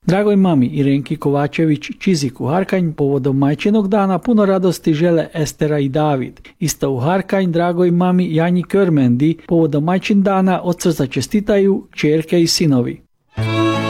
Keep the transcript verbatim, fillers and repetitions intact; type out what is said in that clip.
Dragoj mami Irenki Kovačević-Čizik u Harkanj povodom majčinog dana puno radosti žele Estera i David. Isto u Harkanj dragoj mami Janji Körmendi povodom majčin dana od srca čestitaju kćerke i sinovi.